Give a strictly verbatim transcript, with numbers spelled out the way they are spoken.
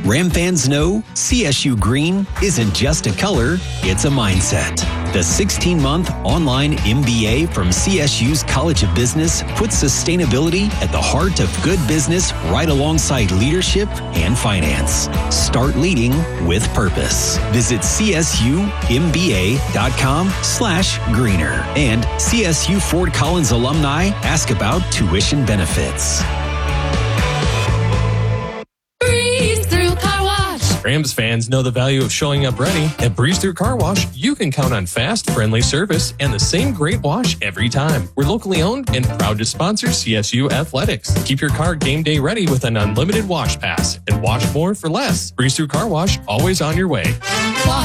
Ram fans know C S U Green isn't just a color, it's a mindset. The sixteen-month online M B A from C S U's College of Business puts sustainability at the heart of good business right alongside leadership and finance. Start leading with purpose. Visit csumba.com slash greener. And C S U Fort Collins alumni ask about tuition benefits. Rams fans know the value of showing up ready. At Breeze Through Car Wash, you can count on fast, friendly service and the same great wash every time. We're locally owned and proud to sponsor C S U Athletics. Keep your car game day ready with an unlimited wash pass and wash more for less. Breeze Through Car Wash, always on your way. Wash